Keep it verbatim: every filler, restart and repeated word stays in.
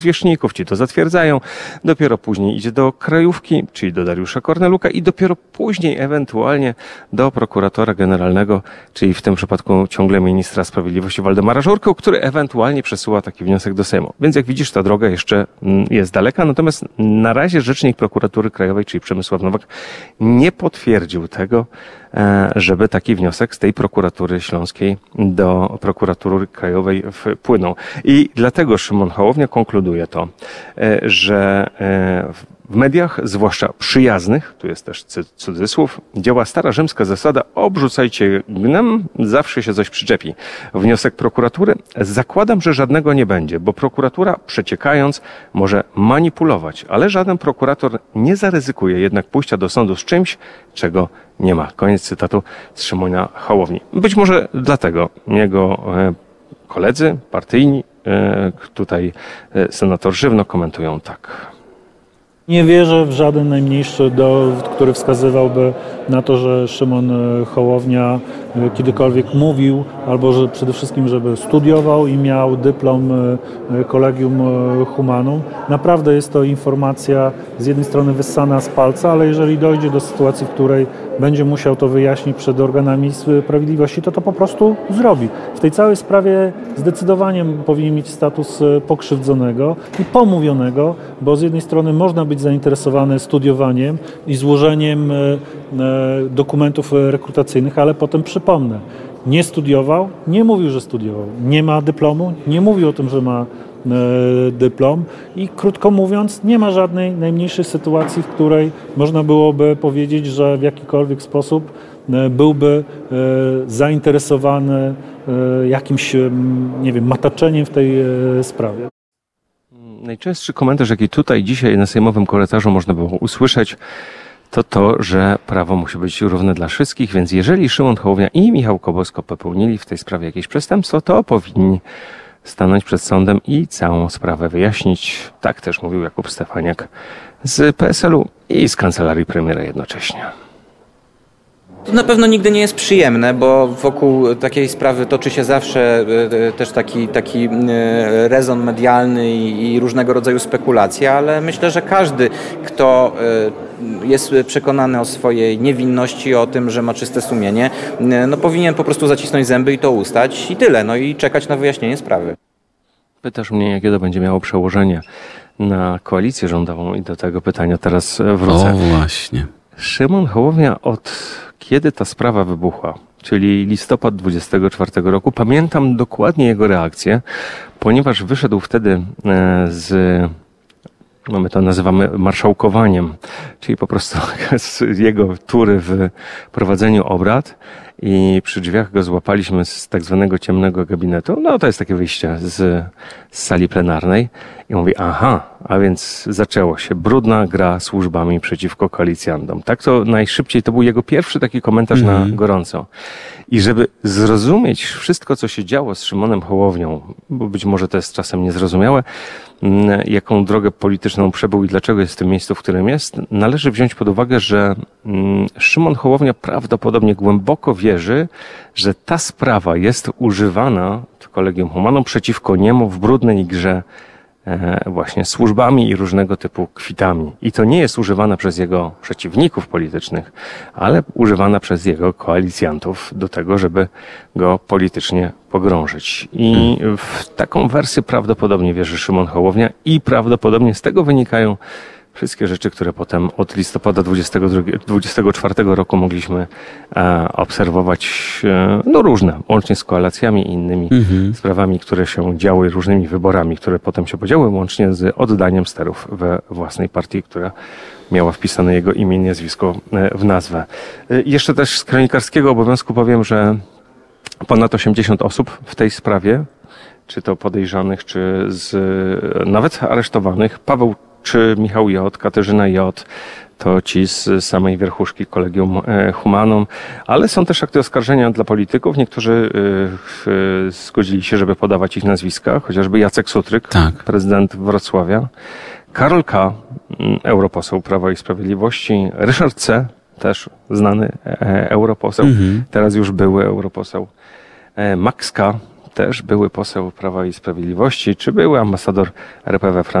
zwierzchników, ci to zatwierdzają, dopiero później idzie do krajówki, czyli do Dariusza Korneluka i dopiero później ewentualnie do prokuratora generalnego, czyli w tym przypadku ciągle ministra sprawiedliwości Waldemara Żurkę, który ewentualnie przesyła taki wniosek do Sejmu. Więc jak widzisz, ta droga jeszcze jest daleka, natomiast na razie rzecznik prokuratury krajowej, czyli Przemysław Nowak, nie potwierdził tego, żeby taki wniosek z tej prokuratury śląskiej do prokuratury krajowej wpłynął. I dlatego Szymon Hołownia konkluduje to, że w mediach, zwłaszcza przyjaznych, tu jest też cudzysłów, działa stara rzymska zasada: obrzucajcie gnem, zawsze się coś przyczepi. Wniosek prokuratury? Zakładam, że żadnego nie będzie, bo prokuratura, przeciekając, może manipulować, ale żaden prokurator nie zaryzykuje jednak pójścia do sądu z czymś, czego nie ma. Koniec cytatu z Szymona Hołowni. Być może dlatego jego koledzy partyjni, tutaj senator Żywno, komentują tak. Nie wierzę w żaden najmniejszy dowód, który wskazywałby na to, że Szymon Hołownia kiedykolwiek mówił, albo że przede wszystkim, żeby studiował i miał dyplom Collegium Humanum. Naprawdę jest to informacja z jednej strony wyssana z palca, ale jeżeli dojdzie do sytuacji, w której będzie musiał to wyjaśnić przed organami sprawiedliwości, to to po prostu zrobi. W tej całej sprawie zdecydowanie powinien mieć status pokrzywdzonego i pomówionego, bo z jednej strony można być zainteresowany studiowaniem i złożeniem dokumentów rekrutacyjnych, ale potem przypomnę, nie studiował, nie mówił, że studiował, nie ma dyplomu, nie mówił o tym, że ma dyplom i krótko mówiąc, nie ma żadnej najmniejszej sytuacji, w której można byłoby powiedzieć, że w jakikolwiek sposób byłby zainteresowany jakimś, nie wiem, mataczeniem w tej sprawie. Najczęstszy komentarz, jaki tutaj dzisiaj na sejmowym korytarzu można było usłyszeć, to to, że prawo musi być równe dla wszystkich, więc jeżeli Szymon Hołownia i Michał Kobosko popełnili w tej sprawie jakieś przestępstwo, to powinni stanąć przed sądem i całą sprawę wyjaśnić. Tak też mówił Jakub Stefaniak z P S L-u i z kancelarii premiera jednocześnie. To na pewno nigdy nie jest przyjemne, bo wokół takiej sprawy toczy się zawsze też taki, taki rezon medialny i różnego rodzaju spekulacje, ale myślę, że każdy, kto jest przekonany o swojej niewinności, o tym, że ma czyste sumienie, no powinien po prostu zacisnąć zęby i to ustać i tyle, no i czekać na wyjaśnienie sprawy. Pytasz mnie, jakie to będzie miało przełożenie na koalicję rządową i do tego pytania teraz wrócę. O właśnie. Szymon Hołownia od kiedy ta sprawa wybuchła, czyli listopad dwudziestego czwartego roku, pamiętam dokładnie jego reakcję, ponieważ wyszedł wtedy z, no my to nazywamy marszałkowaniem, czyli po prostu z jego tury w prowadzeniu obrad i przy drzwiach go złapaliśmy z tak zwanego ciemnego gabinetu. No to jest takie wyjście z, z sali plenarnej i mówi, aha, a więc zaczęło się. Brudna gra służbami przeciwko koalicjantom. Tak to najszybciej, to był jego pierwszy taki komentarz mm. na gorąco. I żeby zrozumieć wszystko, co się działo z Szymonem Hołownią, bo być może to jest czasem niezrozumiałe, jaką drogę polityczną przebył i dlaczego jest w tym miejscu, w którym jest, należy wziąć pod uwagę, że Szymon Hołownia prawdopodobnie głęboko wierzy, że ta sprawa jest używana w Collegium Humanum przeciwko niemu w brudnej grze właśnie służbami i różnego typu kwitami. I to nie jest używana przez jego przeciwników politycznych, ale używana przez jego koalicjantów do tego, żeby go politycznie pogrążyć. I w taką wersję prawdopodobnie wierzy Szymon Hołownia i prawdopodobnie z tego wynikają wszystkie rzeczy, które potem od listopada dwudziestego drugiego, dwudziestego czwartego roku mogliśmy e, obserwować, e, no różne, łącznie z koalacjami i innymi mhm. sprawami, które się działy, różnymi wyborami, które potem się podziały, łącznie z oddaniem sterów we własnej partii, która miała wpisane jego imię i nazwisko e, w nazwę. E, jeszcze też z kronikarskiego obowiązku powiem, że ponad osiemdziesiąt osób w tej sprawie, czy to podejrzanych, czy z, nawet aresztowanych, Paweł czy Michał J., Katarzyna J., to ci z samej wierchuszki Collegium Humanum, ale są też akty oskarżenia dla polityków. Niektórzy zgodzili się, żeby podawać ich nazwiska, chociażby Jacek Sutryk, tak. prezydent Wrocławia, Karol K., europoseł Prawa i Sprawiedliwości, Ryszard C., też znany europoseł, mhm. teraz już były europoseł, Max K., też były poseł Prawa i Sprawiedliwości, czy były ambasador R P we Francji.